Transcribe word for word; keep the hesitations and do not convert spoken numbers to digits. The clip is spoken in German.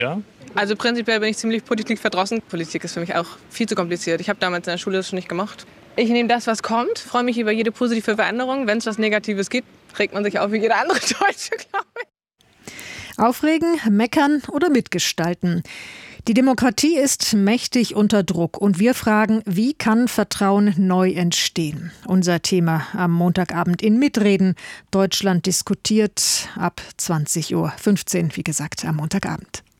Ja? Also prinzipiell bin ich ziemlich politikverdrossen. Politik ist für mich auch viel zu kompliziert. Ich habe damals in der Schule das schon nicht gemacht. Ich nehme das, was kommt, freue mich über jede positive Veränderung. Wenn es was Negatives gibt, regt man sich auf wie jeder andere Deutsche, glaube ich. Aufregen, meckern oder mitgestalten. Die Demokratie ist mächtig unter Druck und wir fragen, wie kann Vertrauen neu entstehen? Unser Thema am Montagabend in Mitreden. Deutschland diskutiert ab zwanzig Uhr fünfzehn, wie gesagt, am Montagabend.